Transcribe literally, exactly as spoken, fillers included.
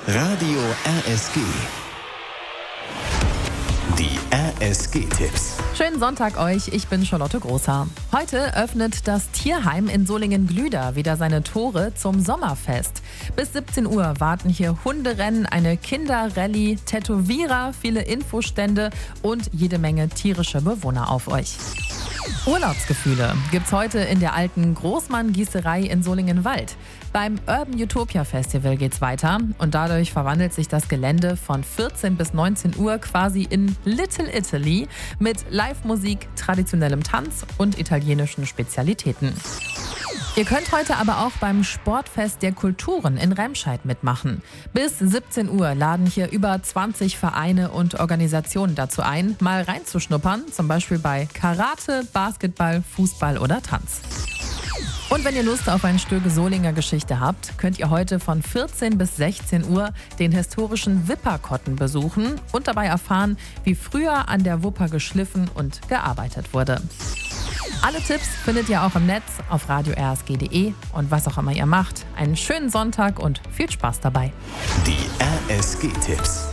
Radio R S G. Die R S G-Tipps. Schönen Sonntag euch, ich bin Charlotte Großhaar. Heute öffnet das Tierheim in Solingen-Glüder wieder seine Tore zum Sommerfest. Bis siebzehn Uhr warten hier Hunderennen, eine Kinderrallye, Tätowierer, viele Infostände und jede Menge tierische Bewohner auf euch. Urlaubsgefühle gibt's heute in der alten Großmann-Gießerei in Solingen-Wald. Beim Urban Utopia Festival geht's weiter und dadurch verwandelt sich das Gelände von vierzehn bis neunzehn Uhr quasi in Little Italy mit Live-Musik, traditionellem Tanz und italienischen Spezialitäten. Ihr könnt heute aber auch beim Sportfest der Kulturen in Remscheid mitmachen. Bis siebzehn Uhr laden hier über zwanzig Vereine und Organisationen dazu ein, mal reinzuschnuppern, zum Beispiel bei Karate, Basketball, Fußball oder Tanz. Und wenn ihr Lust auf eine Stöge Solinger Geschichte habt, könnt ihr heute von vierzehn bis sechzehn Uhr den historischen Wipperkotten besuchen und dabei erfahren, wie früher an der Wupper geschliffen und gearbeitet wurde. Alle Tipps findet ihr auch im Netz auf radio r s g punkt d e und was auch immer ihr macht. Einen schönen Sonntag und viel Spaß dabei. Die R S G-Tipps.